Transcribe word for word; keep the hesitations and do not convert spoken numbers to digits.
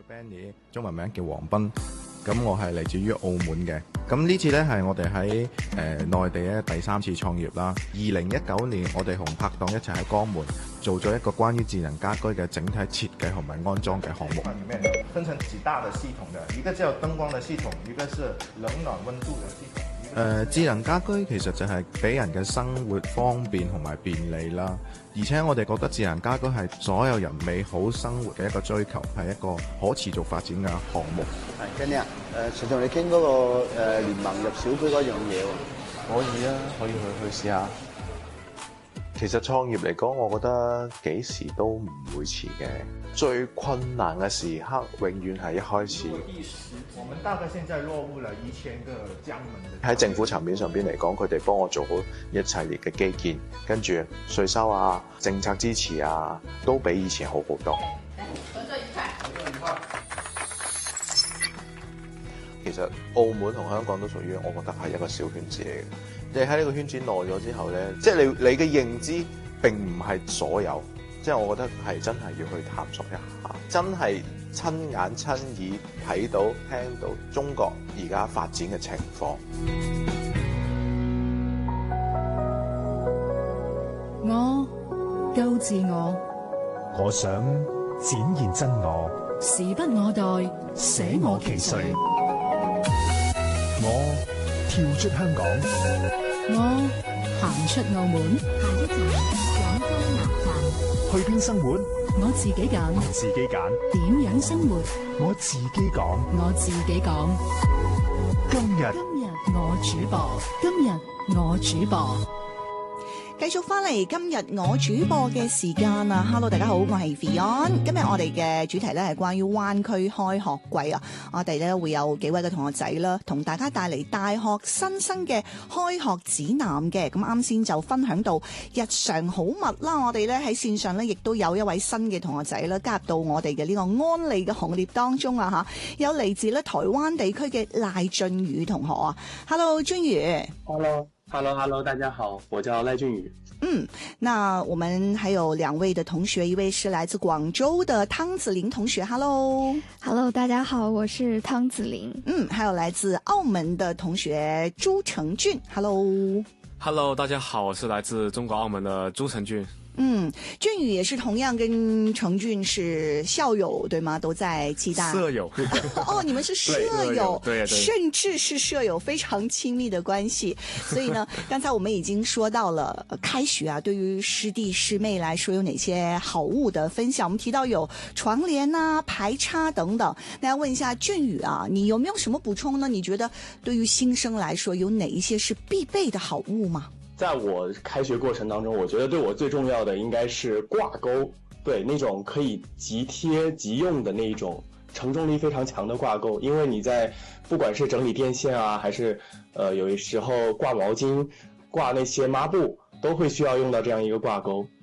Benny， 中文名叫黃斌，咁我係嚟自於澳門嘅。咁呢次呢係我哋喺誒內地咧第三次創業啦。二零一九年我哋同拍檔一齊喺江門做咗一個關於智能家居嘅整體設計同埋安裝嘅項目。裡面分成幾大嘅系統嘅，一個只有燈光嘅系統，一個是冷暖溫度嘅系統。誒、呃、智能家居其實就係俾人嘅生活方便同埋便利啦，而且我哋覺得智能家居係所有人美好生活嘅一個追求，係一個可持續發展嘅項目。 係，Kenny啊，誒想同你傾嗰個誒聯盟入小區嗰樣嘢喎。 可以啊，可以去去試下。其實創業嚟講，我覺得幾時都唔會遲嘅。最困難嘅時刻，永遠係一開始。 我們大概現在落戶了一千個江門的。 喺政府層面上邊嚟講，佢哋幫我做好一系列嘅基建，跟住稅收啊、政策支持啊，都比以前好好多。 合作愉快，合作愉快。 其實澳門同香港都屬於，我覺得係一個小圈子嚟嘅。你喺呢個圈子耐咗之後咧，即係你你嘅認知並唔係所有，即係我覺得係真係要去探索一下，真係親眼親耳睇到聽到中國而家發展嘅情況。 我夠自我， 我想展現真我， 時不我待，捨我其誰。 我跳出香港， 我行出澳門，下一站廣州南站。 去邊生活？ 我自己揀， 自己揀。 點樣生活？ 我自己講， 我自己講。 今日今日我主播，今日我主播。 繼續翻嚟今日我主播嘅時間啊 ！Hello， 大家好，我係 Fion。今日我哋嘅主題咧係關於灣區開學季啊！我哋咧會有幾位嘅同學仔啦，同大家帶嚟大學新生嘅開學指南嘅。咁啱先就分享到日常好物啦，我哋咧喺線上咧亦都有一位新嘅同學仔啦，加入到我哋嘅呢個安利嘅行列當中啊！吓，有嚟自咧台灣地區嘅賴俊宇同學啊 ！Hello， 俊宇。 Hello。Hello Hello， 大家好，我叫賴俊宇。 嗯，那我們還有兩位的同學，一位是來自廣州的湯子玲同學 ，Hello。 Hello， 大家好，我是湯子玲。 嗯，還有來自澳門的同學朱成俊 ，Hello。 Hello， 大家好，我是來自中國澳門的朱成俊。 嗯，俊宇也是同樣跟成俊是校友，對嗎？都在暨大。 舍友。 哦，你們是舍友， 對，對，對， 甚至是舍友，非常親密的關係。所以呢，剛才我們已經說到了、呃、開學啊，對於師弟師妹來說有哪些好物的分享？我們提到有窗簾啊、排插等等。那要問一下俊宇啊，你有沒有什麼補充呢？你覺得對於新生來說，有哪一些是必備的好物嗎？ 在我開學過程當中，我覺得對我最重要的應該是掛鈎，對，那種可以即貼即用的那一種承重力非常強的掛鈎。因為你在不管是整理電線啊，還是呃有時候掛毛巾、掛那些抹布，都會需要用到這樣一個掛鈎。